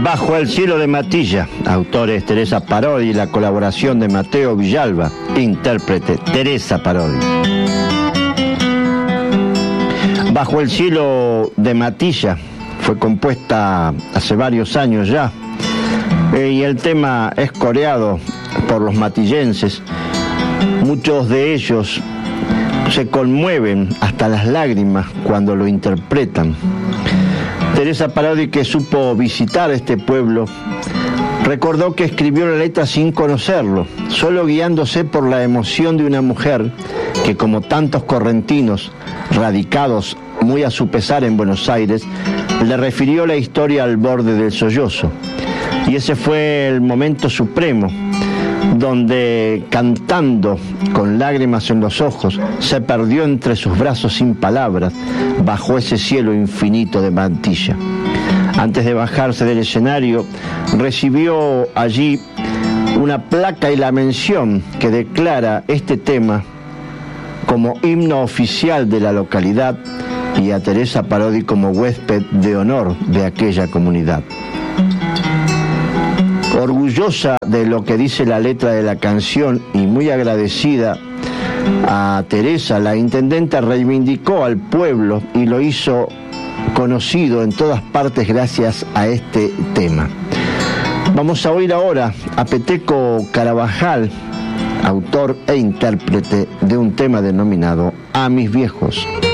Bajo el cielo de Matilla, autores Teresa Parodi y la colaboración de Mateo Villalba, intérprete Teresa Parodi. Bajo el cielo de Matilla fue compuesta hace varios años ya, y el tema es coreado por los matillenses. Muchos de ellos se conmueven hasta las lágrimas cuando lo interpretan. Teresa Parodi, que supo visitar este pueblo, recordó que escribió la letra sin conocerlo, solo guiándose por la emoción de una mujer que, como tantos correntinos radicados muy a su pesar en Buenos Aires, le refirió la historia al borde del sollozo. Y ese fue el momento supremo, donde, cantando con lágrimas en los ojos, se perdió entre sus brazos sin palabras, bajo ese cielo infinito de Matilla. Antes de bajarse del escenario, recibió allí una placa y la mención que declara este tema como himno oficial de la localidad y a Teresa Parodi como huésped de honor de aquella comunidad. Orgullosa de lo que dice la letra de la canción y muy agradecida a Teresa, la intendenta reivindicó al pueblo y lo hizo conocido en todas partes gracias a este tema. Vamos a oír ahora a Peteco Carabajal, autor e intérprete de un tema denominado A mis viejos.